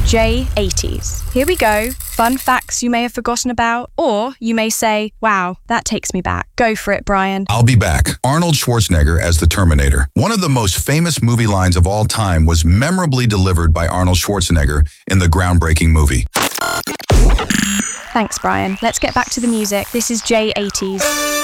J80s. Here we go. Fun facts you may have forgotten about, or you may say, wow, that takes me back. Go for it, Brian. I'll be back. Arnold Schwarzenegger as the Terminator. One of the most famous movie lines of all time was memorably delivered by Arnold Schwarzenegger in the groundbreaking movie. Thanks, Brian. Let's get back to the music. This is J80s.